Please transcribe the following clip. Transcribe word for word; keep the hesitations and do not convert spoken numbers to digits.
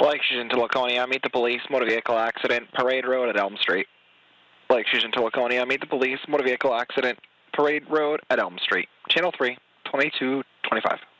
Lake Fusion to Laconia, meet the police, motor vehicle accident, Parade Road at Elm Street. Lake Fusion to Laconia, meet the police, motor vehicle accident, Parade Road at Elm Street. Channel three, twenty-two twenty-five.